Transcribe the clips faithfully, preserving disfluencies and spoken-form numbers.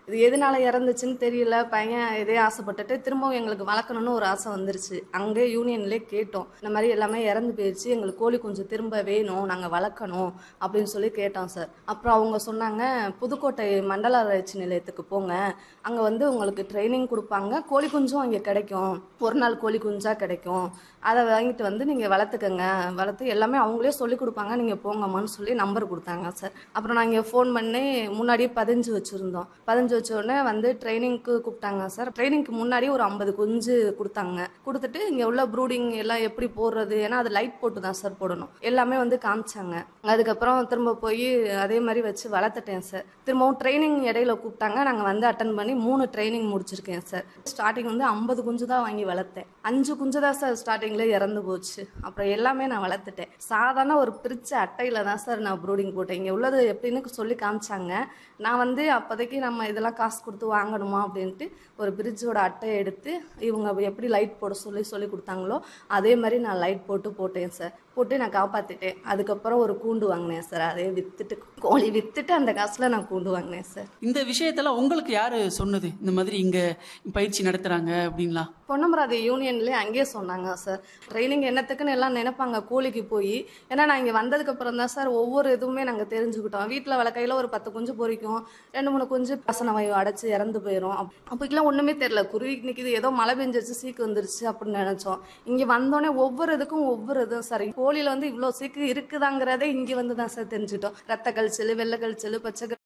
இது எதனால இறந்துச்சுன்னு தெரியல. பையன் இதே ஆசைப்பட்டுட்டு திரும்பவும் எங்களுக்கு வளர்க்கணும்னு ஒரு ஆசை வந்துருச்சு. அங்கே யூனியன்லேயே கேட்டோம். இந்த மாதிரி எல்லாமே இறந்து போயிடுச்சு, எங்களுக்கு கோழி குஞ்சு திரும்ப வேணும், நாங்கள் வளர்க்கணும் அப்படின்னு சொல்லி கேட்டோம் சார். அப்புறம் அவங்க சொன்னாங்க, புதுக்கோட்டை மண்டல ஆராய்ச்சி நிலையத்துக்கு போங்க, அங்கே வந்து உங்களுக்கு ட்ரைனிங் கொடுப்பாங்க, கோழி குஞ்சும் அங்கே கிடைக்கும், ஒரு நாள் கோழி குஞ்சா கிடைக்கும், அதை வாங்கிட்டு வந்து நீங்கள் வளர்த்துக்கங்க, வளர்த்து எல்லாமே அவங்களே சொல்லி கொடுப்பாங்க, நீங்கள் போங்கம்மான்னு சொல்லி நம்பர் கொடுத்தாங்க சார். அப்புறம் நாங்கள் ஃபோன் பண்ணி முன்னாடியே பதிஞ்சு வச்சுருந்தோம். பதிஞ்சு வச்ச உடனே வந்து ட்ரைனிங்க்கு கூப்பிட்டாங்க சார். ட்ரைனிங்க்கு முன்னாடி ஒரு ஐம்பது குஞ்சு கொடுத்தாங்க. கொடுத்துட்டு இங்கே உள்ள ப்ரூடிங் எல்லாம் எப்படி போடுறது, ஏன்னா அது லைட் போட்டு தான் சார் போடணும், எல்லாமே வந்து காமிச்சாங்க. அதுக்கப்புறம் திரும்ப போய் அதே மாதிரி வச்சு வளர்த்துட்டேன் சார். திரும்பவும் ட்ரைனிங் இடையில கூப்பிட்டாங்க, நாங்கள் வந்து அட்டன் பண்ணி மூணு ட்ரைனிங் முடிச்சிருக்கேன் சார். ஸ்டார்டிங் வந்து ஐம்பது குஞ்சு தான் வாங்கி வளர்த்தேன். அஞ்சு குஞ்சு தான் சார் ஸ்டார்டிங்கில் இறந்து போச்சு. அப்புறம் எல்லாமே நான் வளர்த்துட்டேன். சாதாரண ஒரு பிரிச்ச அட்டையில தான் சார் நான் ப்ரூடிங் போட்டேன். இங்கே உள்ளது எப்படின்னு சொல்லி காமிச்சாங்க. நான் வந்து அப்போதைக்கு நம்ம இதெல்லாம் காசு கொடுத்து வாங்கணுமா அப்படின்ட்டு ஒரு பிரிட்ஜோட அட்டையை எடுத்து இவங்க எப்படி லைட் போட சொல்லி சொல்லி கொடுத்தாங்களோ அதே மாதிரி நான் லைட் போட்டு போட்டேன் சார். போட்டு நான் காப்பாற்றிட்டேன். அதுக்கப்புறம் ஒரு கூண்டு வாங்கினேன் சார். அதே விற்றுட்டு கோழி விற்றுட்டு அந்த காசில் நான் கூண்டு வாங்கினேன் சார். இந்த விஷயத்தெல்லாம் உங்களுக்கு யார் சொன்னது, இந்த மாதிரி இங்கே பயிற்சி நடத்துகிறாங்க அப்படின்லாம்? பொன்னமராதி யூனியன்லேயே அங்கேயே சொன்னாங்க சார். ட்ரைனிங் என்னத்துக்குன்னு எல்லாம் நினைப்பாங்க கோழிக்கு போய். ஏன்னா நான் இங்கே வந்ததுக்கப்புறம் தான் சார் ஒவ்வொரு இதுவுமே நாங்கள் தெரிஞ்சுக்கிட்டோம். வீட்டில் வளர்க்கையில் ஒரு பத்து குஞ்சு பொறிக்கும், ரெண்டு மூணு குஞ்சு பசன வாயு அடைச்சி இறந்து போயிடும். அப்போக்கெல்லாம் ஒன்றுமே தெரியல. குருவி நிற்கிது, ஏதோ மழை பெஞ்சிருச்சு, சீக்கு வந்துருச்சு அப்படின்னு நினச்சோம். இங்கே வந்தோடனே ஒவ்வொரு இதுக்கும் ஒவ்வொரு இதுவும் சார். கோழியில் வந்து இவ்வளோ சீக்கு இருக்குதாங்கிறதே இங்கே வந்து தான் சார் தெரிஞ்சுட்டோம். ரத்த கழிச்சல், வெள்ளை கழிச்சல், பச்சை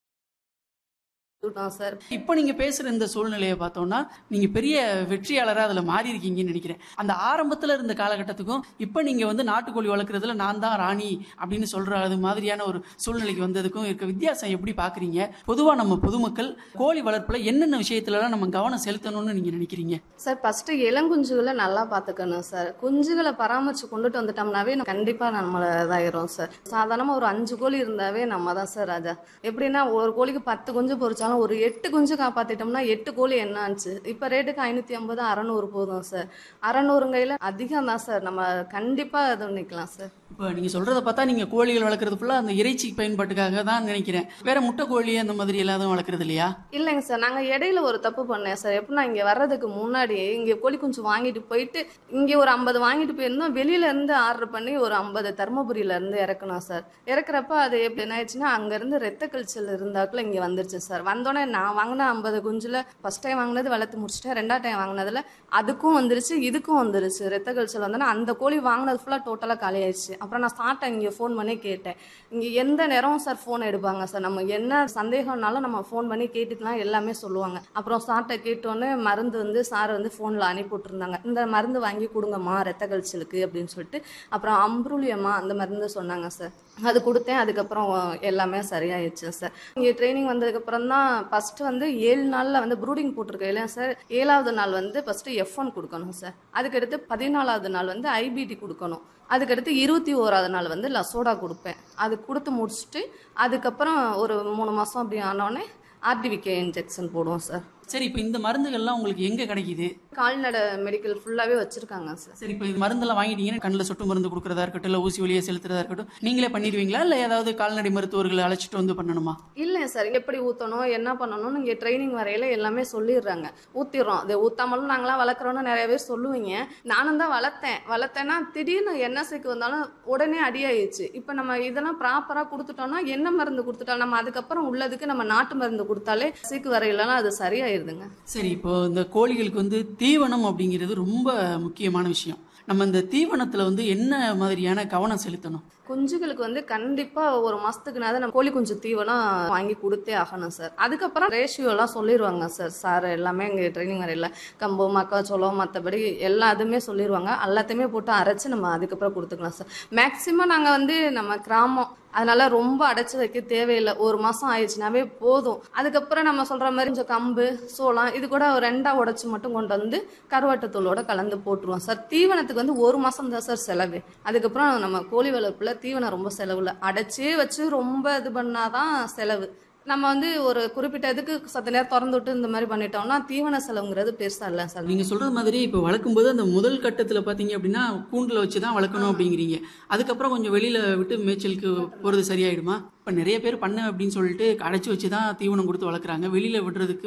சார். இப்போ நீங்க பேசுற இந்த சூழ்நிலையை பார்த்தோம்னா நீங்க பெரிய வெற்றியாளராக அதுல மாறி இருக்கீங்கன்னு நினைக்கிறேன். அந்த ஆரம்பத்துல இருந்த காலகட்டத்துக்கும் இப்போ நீங்க வந்து நாட்டுக்கோழி வளர்க்குறதுல நான் தான் ராணி அப்படின்னு சொல்ற அது மாதிரியான ஒரு சூழ்நிலைக்கு வந்ததுக்கும் இருக்க வித்தியாசம் எப்படி பாக்குறீங்க? பொதுவா நம்ம பொதுமக்கள் கோழி வளர்ப்புல என்னென்ன விஷயத்துலலாம் நம்ம கவனம் செலுத்தணும்னு நீங்க நினைக்கிறீங்க? சார் ஃபர்ஸ்ட் இளங்குஞ்சுகளை நல்லா பார்த்துக்கணும் சார். குஞ்சுகளை பராமரிச்சு கொண்டுட்டு வந்துட்டோம்னாவே கண்டிப்பா நம்மள இதாயிரும் சார். சாதாரணமா ஒரு அஞ்சு கோழி இருந்தாவே நம்ம தான் சார் ராஜா. எப்படின்னா ஒரு கோழிக்கு பத்து குஞ்சு பொறிச்சாலும் ஒரு எட்டு குஞ்சு காப்பாத்திட்டோம்னா எட்டு கோழி என்ன ஆச்சு? இப்ப ரேட்டுக்கு ஐநூத்தி ஐம்பது அறநூறு போதும் சார். அறநூறுங்கையில அதிகம் தான் சார். நம்ம கண்டிப்பா அது நிக்கலாம் சார். இப்போ நீங்க சொல்றதை பார்த்தா நீங்க கோழிகள் வளர்க்குறது ஃபுல்லா அந்த இறைச்சி பயன்பாட்டுக்காக தான் நினைக்கிறேன். வேற முட்டை கோழி அந்த மாதிரி எல்லாரும் வளர்க்குறது இல்லையா? இல்லைங்க சார், நாங்க இடையில ஒரு தப்பு பண்ணேன் சார். எப்படின்னா இங்க வர்றதுக்கு முன்னாடி இங்க கோழி குஞ்சு வாங்கிட்டு போயிட்டு இங்க ஒரு ஐம்பது வாங்கிட்டு போயிருந்தோம். வெளியில இருந்து ஆர்டர் பண்ணி ஒரு ஐம்பது தர்மபுரியில இருந்து இறக்கணும் சார். இறக்குறப்ப அது எப்படி என்ன ஆயிடுச்சுன்னா அங்க இருந்து ரத்த கழிச்சல் இருந்தாக்குள்ள இங்க வந்துருச்சு சார். வந்தோடனே நான் வாங்கின ஐம்பது குஞ்சுல ஃபர்ஸ்ட் டைம் வாங்கினது வளர்த்து முடிச்சுட்டேன். ரெண்டாவது டைம் வாங்கினதுல அதுக்கும் வந்துருச்சு, இதுக்கும் வந்துருச்சு ரத்த கழிச்சல். வந்தோன்னா அந்த கோழி வாங்கினது ஃபுல்லா டோட்டலா காலி ஆயிடுச்சு. அப்புறம் நான் சாப்பிட்டேன், இங்கே ஃபோன் பண்ணி கேட்டேன். இங்கே எந்த நேரம் சார் ஃபோன் எடுப்பாங்க சார். நம்ம என்ன சந்தேகம்னாலும் நம்ம ஃபோன் பண்ணி கேட்டுக்கலாம், எல்லாமே சொல்லுவாங்க. அப்புறம் சார்ட்டை கேட்டோன்னே மருந்து வந்து சார் வந்து ஃபோனில் அனுப்பி விட்டுருந்தாங்க. இந்த மருந்து வாங்கி கொடுங்கம்மா ரத்த கழிச்சலுக்கு அப்படின்னு சொல்லிட்டு. அப்புறம் அம்ப்ரூலியம்மா அந்த மருந்து சொன்னாங்க சார். அது கொடுத்தேன். அதுக்கப்புறம் எல்லாமே சரியாயிடுச்சு சார். இங்கே ட்ரைனிங் வந்ததுக்கப்புறம் தான் ஃபர்ஸ்ட் வந்து ஏழு நாளில் வந்து ப்ரூடிங் போட்டிருக்கேன் இல்லையா சார். ஏழாவது நாள் வந்து ஃபர்ஸ்ட் எஃப் ஒன் கொடுக்கணும் சார். அதுக்கடுத்து பதினாலாவது நாள் வந்து ஐபிடி கொடுக்கணும். அதுக்கடுத்து இருபத்தி ஓராவது நாள் வந்து லசோடா கொடுப்பேன். அது கொடுத்து முடிச்சுட்டு அதுக்கப்புறம் ஒரு மூணு மாதம் அப்படி ஆனோடனே ஆர்டிவிகே இன்ஜெக்ஷன் போடுவோம் சார். சரி, இப்போ இந்த மருந்துகள்லாம் உங்களுக்கு எங்க கிடைக்குது? கால்நடை மெடிக்கல் ஃபுல்லாவே வச்சிருக்காங்க சார். சரி, இப்போ இது மருந்தெல்லாம் வாங்கிட்டீங்கன்னா கண்ணில் சொட்டு மருந்து கொடுக்குறதா இருக்கட்டும், இல்லை ஊசி வழியை செலுத்துறதா இருக்கட்டும், நீங்களே பண்ணிடுவீங்களா இல்லை ஏதாவது கால்நடை மருத்துவர்களை அழைச்சிட்டு வந்து பண்ணணுமா? இல்லைங்க சார், எப்படி ஊற்றணும் என்ன பண்ணணும்னு இங்கே ட்ரைனிங் வரையில எல்லாமே சொல்லிடுறாங்க. ஊற்றிடுறோம். அதை ஊற்றாமலும் நாங்களாம் வளர்க்குறோன்னு நிறைய பேர் சொல்லுவீங்க. நானும் தான் வளர்த்தேன். வளர்த்தேன்னா திடீர்னு என்எஸ்சிக்கு வந்தாலும் உடனே அடியாயிடுச்சு. இப்போ நம்ம இதெல்லாம் ப்ராப்பராக கொடுத்துட்டோம்னா என்ன மருந்து கொடுத்துட்டோம், நம்ம அதுக்கப்புறம் உள்ளதுக்கு நம்ம நாட்டு மருந்து கொடுத்தாலே சீக்கு வரையிலலாம் அது சரியாயிருதுங்க. சரி, இப்போ இந்த கோழிகளுக்கு வந்து தீவனம் அப்படிங்கிறது ரொம்ப முக்கியமான விஷயம். நம்ம இந்த தீவனத்துல வந்து என்ன மாதிரியான கவனம் செலுத்தணும்? குஞ்சுகளுக்கு வந்து கண்டிப்பா ஒரு மாசத்துக்குனாவது நம்ம கோழி குஞ்சு தீவனம் வாங்கி கொடுத்தே ஆகணும் சார். அதுக்கப்புறம் ரேஷியோ எல்லாம் சொல்லிடுவாங்க சார். சார் எல்லாமே இங்கே ட்ரைனிங் வரையில கம்பு மக்காச்சோளம் மற்றபடி எல்லா இதுவுமே சொல்லிடுவாங்க. எல்லாத்தையுமே போட்டு அரைச்சு நம்ம அதுக்கப்புறம் கொடுத்துக்கலாம் சார். மேக்சிமம் நாங்கள் வந்து நம்ம கிராமம், அதனால ரொம்ப அடைச்சு வைக்க தேவையில்லை. ஒரு மாசம் ஆயிடுச்சுனாவே போதும். அதுக்கப்புறம் நம்ம சொல்ற மாதிரி கொஞ்சம் கம்பு சோளம் இது கூட ரெண்டா உடைச்சு மட்டும் கொண்டு வந்து கருவாட்டுத்தூளோட கலந்து போட்டுருவோம் சார். தீவனத்துக்கு வந்து ஒரு மாசம் தான் சார் செலவு. அதுக்கப்புறம் நம்ம கோழி வளர்ப்புல தீவனம் ரொம்ப செலவுல அடைச்சே வச்சு ரொம்ப இது பண்ணாதான் செலவு. நம்ம வந்து ஒரு குறிப்பிட்ட இதுக்கு சத்த நேரம் திறந்து விட்டு இந்த மாதிரி பண்ணிட்டோம்னா தீவன செலவுங்கிறது பெருசா இல்லை சார். நீங்க சொல்றது மாதிரி இப்போ வளர்க்கும் போது அந்த முதல் கட்டத்துல பாத்தீங்க அப்படின்னா கூண்டுல வச்சுதான் வளர்க்கணும் அப்படிங்கிறீங்க. அதுக்கப்புறம் கொஞ்சம் வெளியில விட்டு மேய்ச்சலுக்கு போறது சரியாயிடுமா? இப்ப நிறைய பேர் பண்ண அப்படின்னு சொல்லிட்டு அடைச்சு வச்சுதான் தீவனம் கொடுத்து வளர்க்குறாங்க. வெளியில விடுறதுக்கு